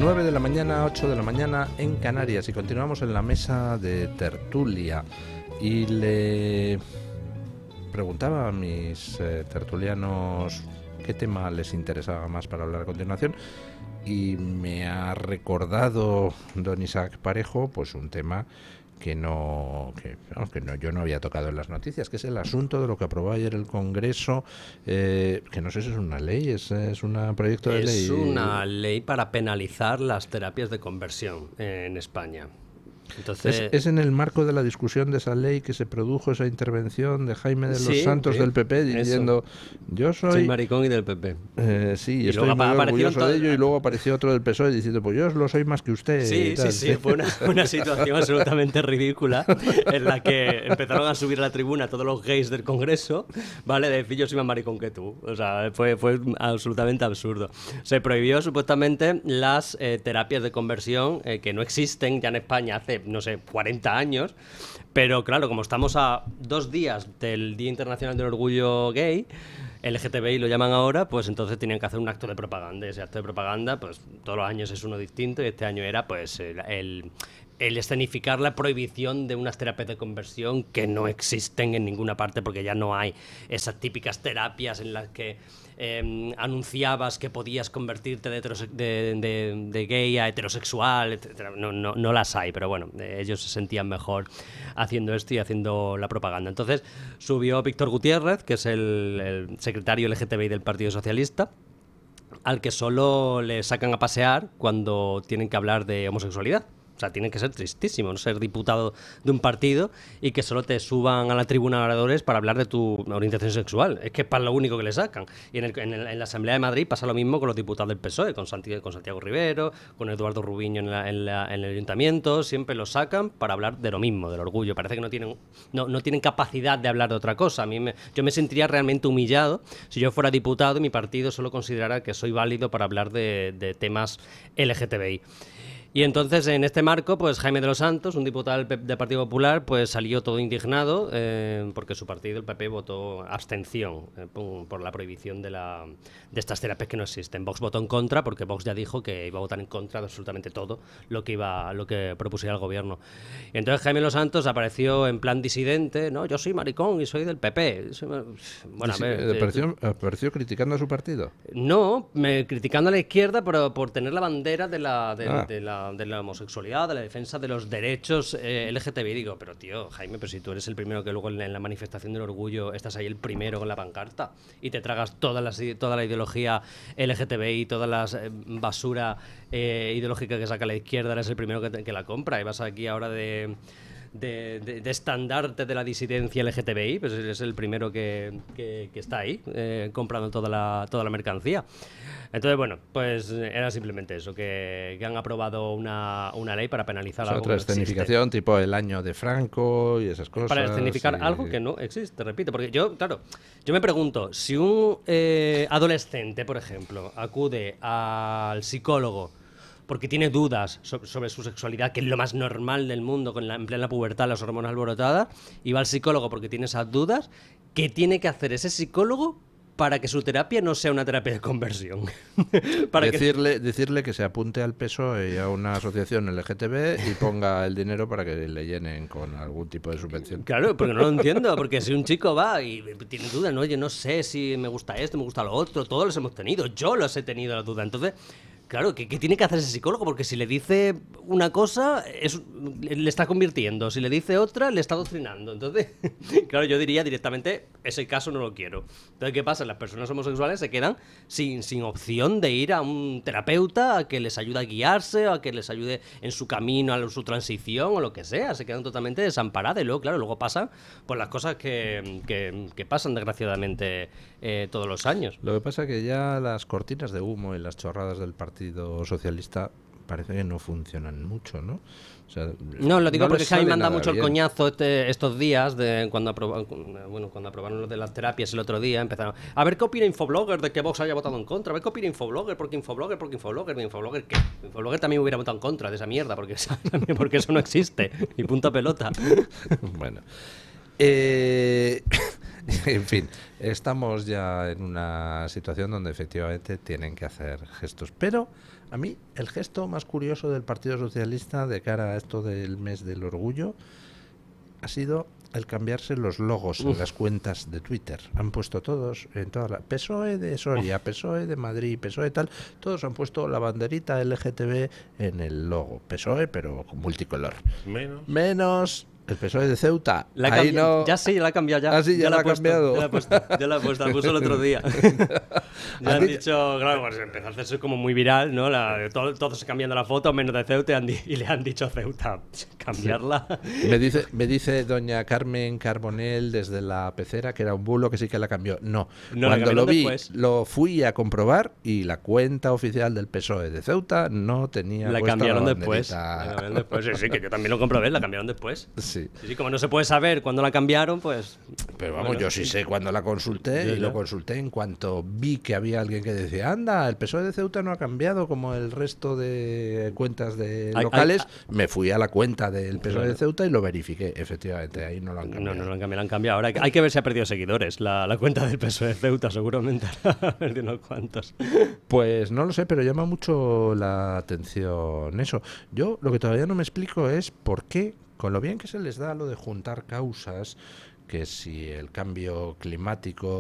9 de la mañana, 8 de la mañana en Canarias, y continuamos en la mesa de tertulia. Y le preguntaba a mis tertulianos qué tema les interesaba más para hablar a continuación, y me ha recordado don Isaac Parejo pues un tema que yo no había tocado en las noticias, que es el asunto de lo que aprobó ayer el Congreso, que no sé si es una ley, es un proyecto de ley. Es una ley para penalizar las terapias de conversión en España. Entonces, ¿Es en el marco de la discusión de esa ley que se produjo esa intervención de Jaime de los Santos del PP diciendo yo soy maricón y del PP? Sí, y estoy muy orgulloso de ello, y luego apareció otro del PSOE diciendo pues yo lo soy más que usted. Sí, fue una situación absolutamente ridícula en la que empezaron a subir a la tribuna todos los gays del Congreso, ¿vale? De decir yo soy más maricón que tú. O sea, fue absolutamente absurdo. Se prohibió supuestamente las terapias de conversión que no existen ya en España hace, no sé, 40 años, pero claro, como estamos a 2 días del Día Internacional del Orgullo Gay, LGTBI lo llaman ahora, pues entonces tenían que hacer un acto de propaganda. Ese acto de propaganda, pues todos los años es uno distinto, y este año era pues el escenificar la prohibición de unas terapias de conversión que no existen en ninguna parte, porque ya no hay esas típicas terapias en las que anunciabas que podías convertirte de gay a heterosexual, etcétera. No las hay, pero bueno, ellos se sentían mejor haciendo esto y haciendo la propaganda. Entonces subió Víctor Gutiérrez, que es el secretario LGTBI del Partido Socialista, al que solo le sacan a pasear cuando tienen que hablar de homosexualidad. O sea, tiene que ser tristísimo no ser diputado de un partido y que solo te suban a la tribuna de oradores para hablar de tu orientación sexual. Es que es para lo único que le sacan. Y en la Asamblea de Madrid pasa lo mismo con los diputados del PSOE, con Santiago Rivero, con Eduardo Rubiño en el Ayuntamiento. Siempre los sacan para hablar de lo mismo, del orgullo. Parece que no tienen capacidad de hablar de otra cosa. Yo me sentiría realmente humillado si yo fuera diputado y mi partido solo considerara que soy válido para hablar de temas LGTBI. Y entonces, en este marco, pues Jaime de los Santos, un diputado del Partido Popular, pues salió todo indignado porque su partido, el PP, votó abstención por la prohibición de estas terapias que no existen. Vox votó en contra porque Vox ya dijo que iba a votar en contra de absolutamente todo lo que propusiera el gobierno. Y entonces Jaime de los Santos apareció en plan disidente, ¿no? Yo soy maricón y soy del PP. Bueno, a ver, ¿Apareció criticando a su partido? No, criticando a la izquierda por tener la bandera de la homosexualidad, de la defensa de los derechos LGTBI. Digo, pero tío, Jaime, pero si tú eres el primero que luego en la manifestación del orgullo estás ahí el primero con la pancarta y te tragas toda la ideología LGTBI, toda la basura ideológica que saca la izquierda, eres el primero que la compra, y vas aquí ahora de estandarte de la disidencia LGTBI, pues eres el primero que está ahí comprando toda la mercancía. Entonces, bueno, pues era simplemente eso, que han aprobado una ley para penalizar algo otra que no existe. escenificación, tipo el año de Franco y esas cosas. Para escenificar algo que no existe, repito. Porque yo me pregunto, si un adolescente, por ejemplo, acude al psicólogo porque tiene dudas sobre su sexualidad, que es lo más normal del mundo, en plena pubertad, las hormonas alborotadas, y va al psicólogo porque tiene esas dudas, ¿qué tiene que hacer ese psicólogo para que su terapia no sea una terapia de conversión? Decirle que se apunte al PSOE y a una asociación LGTB y ponga el dinero para que le llenen con algún tipo de subvención. Claro, porque no lo entiendo, porque si un chico va y tiene dudas, no, yo no sé si me gusta esto, me gusta lo otro, todos los hemos tenido, yo los he tenido la duda. Entonces, claro, ¿qué tiene que hacer ese psicólogo? Porque si le dice una cosa, le está convirtiendo. Si le dice otra, le está adoctrinando. Entonces, claro, yo diría directamente, ese caso no lo quiero. Entonces, ¿qué pasa? Las personas homosexuales se quedan sin opción de ir a un terapeuta a que les ayude a guiarse, o a que les ayude en su camino, a su transición, o lo que sea. Se quedan totalmente desamparadas. Y luego, claro, pasan por las cosas que pasan, desgraciadamente, todos los años. Lo que pasa es que ya las cortinas de humo y las chorradas del Partido Socialista parece que no funcionan mucho, ¿no? O sea, no, lo digo porque Jaime anda mucho bien el coñazo estos días de cuando aprobaron lo de las terapias el otro día. Empezaron a ver qué opina Infoblogger de que Vox haya votado en contra, a ver qué opina Infoblogger, porque Infoblogger ¿qué? Infoblogger también hubiera votado en contra de esa mierda, porque eso no existe, y punta pelota. Bueno, En fin, estamos ya en una situación donde efectivamente tienen que hacer gestos. Pero a mí el gesto más curioso del Partido Socialista de cara a esto del mes del orgullo ha sido el cambiarse los logos en las cuentas de Twitter. Han puesto todos, en toda la PSOE de Soria, PSOE de Madrid, PSOE tal, todos han puesto la banderita LGTB en el logo. PSOE, pero con multicolor. Menos el PSOE de Ceuta. Ahí no... Ya sí, la ha cambiado ya. Ah, sí, ya la ha cambiado. Ya la he puesto, la puso el otro día. Ya han dicho, claro, pues empezó a hacerse como muy viral, ¿no? Todos cambiando la foto, menos de Ceuta, y le han dicho a Ceuta cambiarla. Sí. Me dice doña Carmen Carbonell desde la pecera que era un bulo, que sí que la cambió. No, cuando lo vi, después. Lo fui a comprobar y la cuenta oficial del PSOE de Ceuta no tenía la puesta cambiaron la después. La cambiaron después. Sí, que yo también lo comprobé, la cambiaron después. Sí. Sí, como no se puede saber cuándo la cambiaron, pues... Pero vamos, yo sí sé cuándo la consulté, y lo consulté en cuanto vi que había alguien que decía, anda, el PSOE de Ceuta no ha cambiado como el resto de cuentas de locales. Me fui a la cuenta del PSOE de Ceuta y lo verifiqué. Efectivamente, ahí no lo han cambiado. No lo han cambiado, lo han cambiado. Ahora hay que ver si ha perdido seguidores. La cuenta del PSOE de Ceuta seguramente ha perdido unos cuantos. Pues no lo sé, pero llama mucho la atención eso. Yo lo que todavía no me explico es por qué, con lo bien que se les da lo de juntar causas, que si el cambio climático